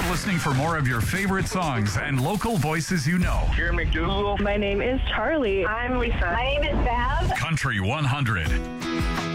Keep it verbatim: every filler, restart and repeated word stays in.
listening for more of your favorite songs and local voices you know. Jeremy McDougal. My name is Charlie. I'm Lisa. My name is Bev. Country one hundred.